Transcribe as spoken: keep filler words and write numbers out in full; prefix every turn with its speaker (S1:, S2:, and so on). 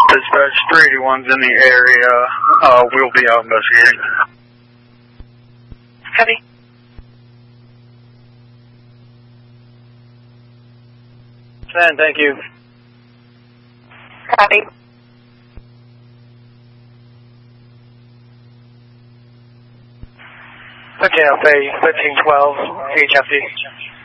S1: Dispatch three eighty-one's in the area. Uh, we'll be out investigating.
S2: Copy.
S3: ten, thank you.
S2: Copy.
S3: thirteen Alpha, thirteen twelve, H F D.